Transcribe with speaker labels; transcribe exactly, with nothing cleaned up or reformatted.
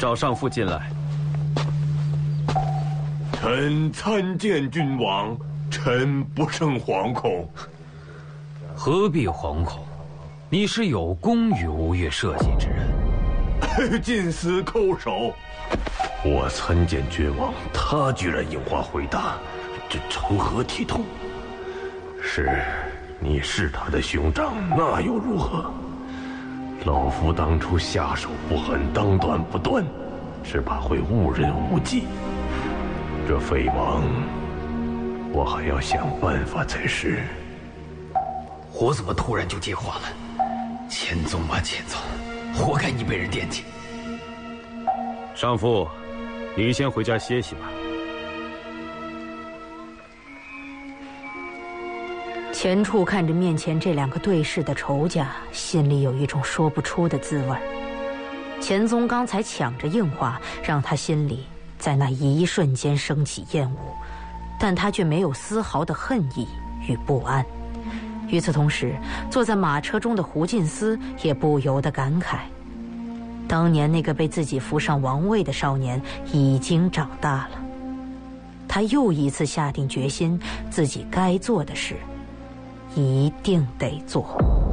Speaker 1: 找上父进来。
Speaker 2: 臣参见君王，臣不胜惶恐。
Speaker 1: 何必惶恐？你是有功于吴越社稷之人。
Speaker 2: 近司叩首。我参见君王，他居然应话回答，这成何体统？是，你是他的兄长，那又如何？老夫当初下手不狠，当断不断，只怕会误人误己。这废王，我还要想办法才是。
Speaker 1: 我怎么突然就接话了？钱宗啊，钱宗，活该你被人惦记。上父，你先回家歇息吧。
Speaker 3: 钱俶看着面前这两个对视的仇家，心里有一种说不出的滋味。钱宗刚才抢着应话，让他心里在那一瞬间升起厌恶，但他却没有丝毫的恨意与不安。与此同时，坐在马车中的胡进思也不由得感慨，当年那个被自己扶上王位的少年已经长大了。他又一次下定决心，自己该做的事一定得做。